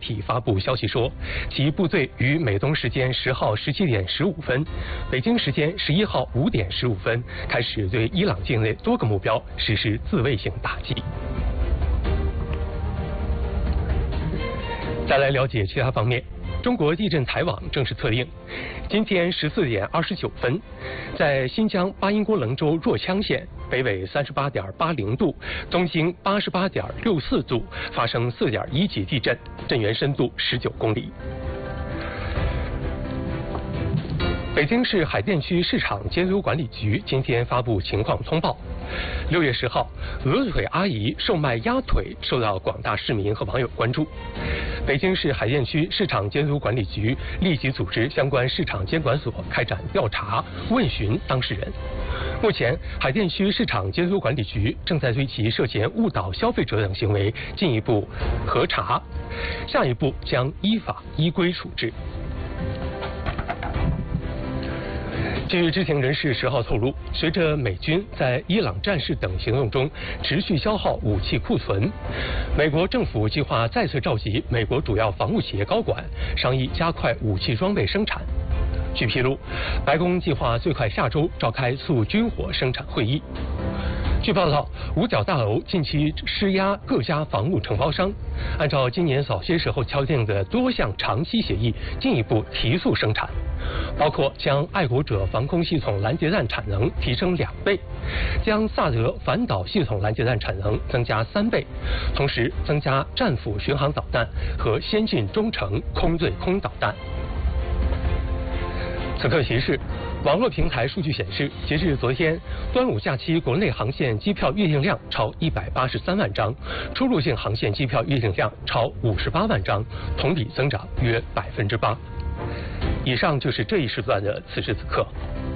体发布消息说，其部队于美东时间10号17点15分，北京时间11号5点15分开始对伊朗境内多个目标实施自卫性打击。再来了解其他方面。中国地震台网正式测定，今天14点29分，在新疆巴音郭楞州若羌县北纬38.80度，东经88.64度发生4.1级地震，震源深度19公里。北京市海淀区市场监督管理局今天发布情况通报：6月10号，鹅腿阿姨售卖鸭腿受到广大市民和网友关注。北京市海淀区市场监督管理局立即组织相关市场监管所开展调查，问询当事人。目前，海淀区市场监督管理局正在对其涉嫌误导消费者等行为进一步核查，下一步将依法依规处置。据知情人士10号透露，随着美军在伊朗战事等行动中持续消耗武器库存，美国政府计划再次召集美国主要防务企业高管，商议加快武器装备生产。据披露，白宫计划最快下周召开促军火生产会议。据报道，五角大楼近期施压各家防务承包商，按照今年早些时候敲定的多项长期协议，进一步提速生产，包括将爱国者防空系统拦截弹产能提升2倍，将萨德反导系统拦截弹产能增加3倍，同时增加战斧巡航导弹和先进中程空对空导弹。此刻提示，网络平台数据显示，截至昨天，端午假期国内航线机票预订量超183万张，出入境航线机票预订量超58万张，同比增长约8%。以上就是这一时段的此时此刻。